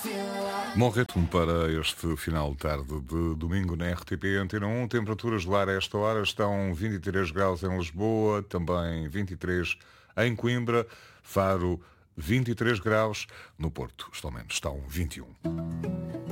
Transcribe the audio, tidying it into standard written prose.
Bom ritmo para este final de tarde de domingo na RTP Antena 1. Temperaturas de ar a esta hora estão 23 graus em Lisboa, também 23 em Coimbra, Faro 23 graus, no Porto estão 21.